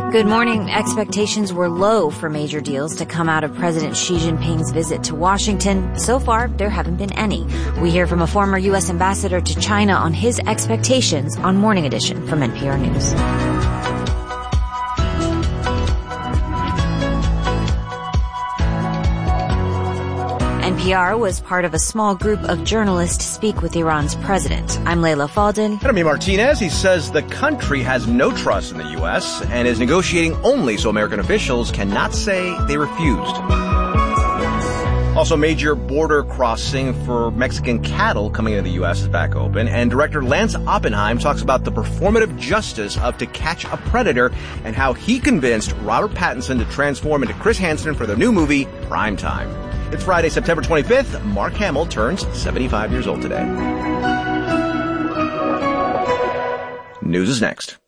Good morning. Expectations were low for major deals to come out of President Xi Jinping's visit to Washington. So far, there haven't been any. We hear from a former U.S. ambassador to China on his expectations on Morning Edition from NPR News. NPR was part of a small group of journalists to speak with Iran's president. I'm Leila Fadel. And I'm Amy Martinez. He says the country has no trust in the U.S. and is negotiating only so American officials cannot say they refused. Also, major border crossing for Mexican cattle coming into the U.S. is back open. And director Lance Oppenheim talks about the performative justice of To Catch a Predator and how he convinced Robert Pattinson to transform into Chris Hansen for the new movie, Primetime. It's Friday, September 25th. Mark Hamill turns 75 years old today. News is next.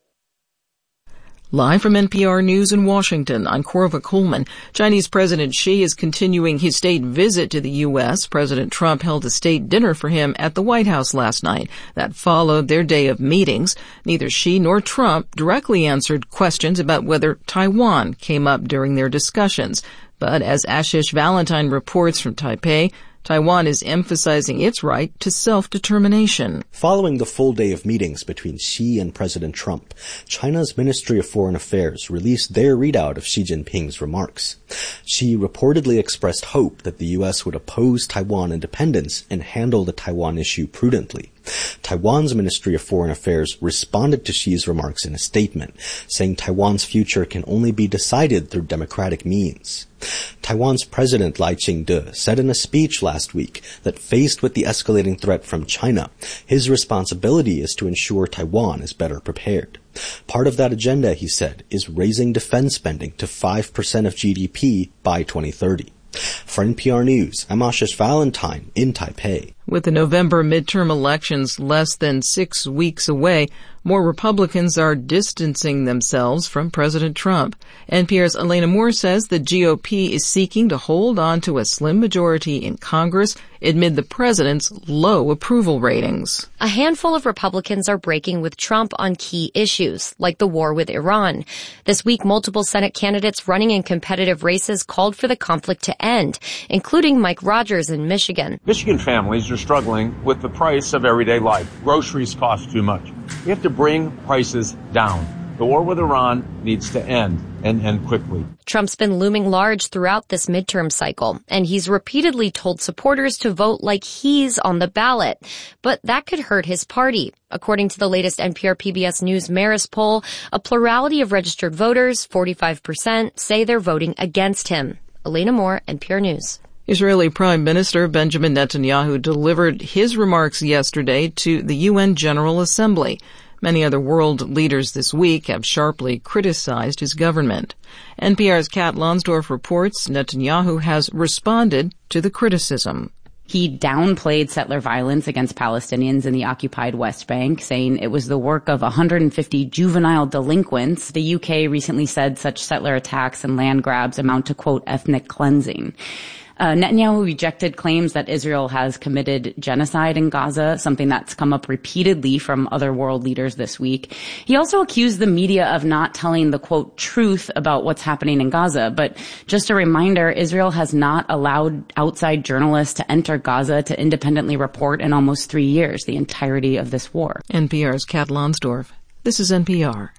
Live from NPR News in Washington, I'm Korva Coleman. Chinese President Xi is continuing his state visit to the U.S. President Trump held a state dinner for him at the White House last night. That followed their day of meetings. Neither Xi nor Trump directly answered questions about whether Taiwan came up during their discussions. But as Ashish Valentine reports from Taipei, Taiwan is emphasizing its right to self-determination. Following the full day of meetings between Xi and President Trump, China's Ministry of Foreign Affairs released their readout of Xi Jinping's remarks. Xi reportedly expressed hope that the U.S. would oppose Taiwan independence and handle the Taiwan issue prudently. Taiwan's Ministry of Foreign Affairs responded to Xi's remarks in a statement, saying Taiwan's future can only be decided through democratic means. Taiwan's President Lai Ching-te said in a speech last week that faced with the escalating threat from China, his responsibility is to ensure Taiwan is better prepared. Part of that agenda, he said, is raising defense spending to 5% of GDP by 2030. For NPR News, I'm Ashish Valentine in Taipei. With the November midterm elections less than 6 weeks away, more Republicans are distancing themselves from President Trump. NPR's Elena Moore says the GOP is seeking to hold on to a slim majority in Congress amid the president's low approval ratings. A handful of Republicans are breaking with Trump on key issues, like the war with Iran. This week, multiple Senate candidates running in competitive races called for the conflict to end, including Mike Rogers in Michigan. Michigan families are struggling with the price of everyday life. Groceries cost too much. We have to bring prices down. The war with Iran needs to end, and end quickly. Trump's been looming large throughout this midterm cycle, and he's repeatedly told supporters to vote like he's on the ballot. But that could hurt his party. According to the latest NPR PBS News Marist poll, a plurality of registered voters, 45%, say they're voting against him. Elena Moore, NPR News. Israeli Prime Minister Benjamin Netanyahu delivered his remarks yesterday to the UN General Assembly. Many other world leaders this week have sharply criticized his government. NPR's Kat Lonsdorf reports Netanyahu has responded to the criticism. He downplayed settler violence against Palestinians in the occupied West Bank, saying it was the work of 150 juvenile delinquents. The UK recently said such settler attacks and land grabs amount to, quote, ethnic cleansing. Netanyahu rejected claims that Israel has committed genocide in Gaza, something that's come up repeatedly from other world leaders this week. He also accused the media of not telling the, quote, truth about what's happening in Gaza. But just a reminder, Israel has not allowed outside journalists to enter Gaza to independently report in almost 3 years, the entirety of this war. NPR's Kat Lonsdorf. This is NPR.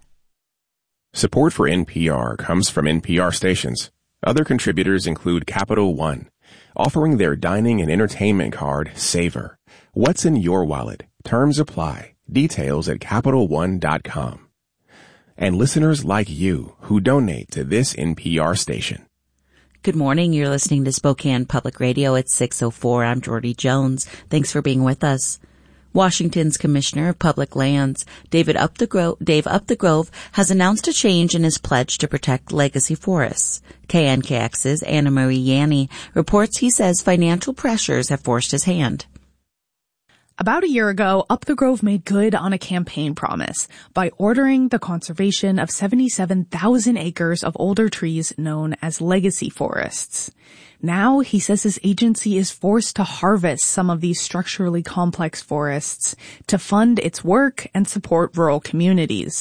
Support for NPR comes from NPR stations. Other contributors include Capital One, offering their dining and entertainment card, Savor. What's in your wallet? Terms apply. Details at CapitalOne.com. And listeners like you who donate to this NPR station. Good morning. You're listening to Spokane Public Radio at 6:04. I'm Jordy Jones. Thanks for being with us. Washington's Commissioner of Public Lands, Dave Upthegrove, has announced a change in his pledge to protect legacy forests. KNKX's Anna Marie Yanni reports he says financial pressures have forced his hand. About a year ago, Upthegrove made good on a campaign promise by ordering the conservation of 77,000 acres of older trees known as legacy forests. Now, he says his agency is forced to harvest some of these structurally complex forests to fund its work and support rural communities.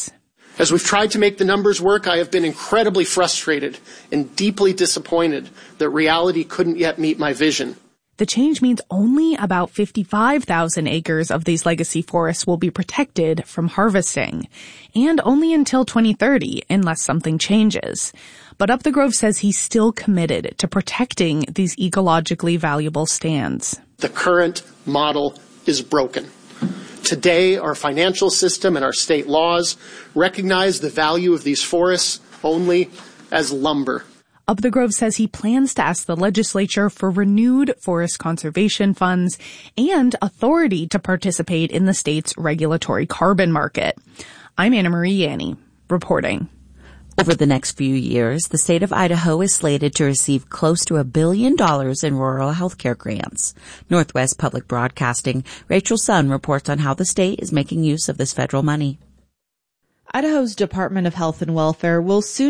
As we've tried to make the numbers work, I have been incredibly frustrated and deeply disappointed that reality couldn't yet meet my vision. The change means only about 55,000 acres of these legacy forests will be protected from harvesting, and only until 2030 unless something changes. But Up the Grove says he's still committed to protecting these ecologically valuable stands. The current model is broken. Today, our financial system and our state laws recognize the value of these forests only as lumber. Up the Grove says he plans to ask the legislature for renewed forest conservation funds and authority to participate in the state's regulatory carbon market. I'm Anna Marie Yanni, reporting. Over the next few years, the state of Idaho is slated to receive close to $1 billion in rural health care grants. Northwest Public Broadcasting, Rachel Sun reports on how the state is making use of this federal money. Idaho's Department of Health and Welfare will soon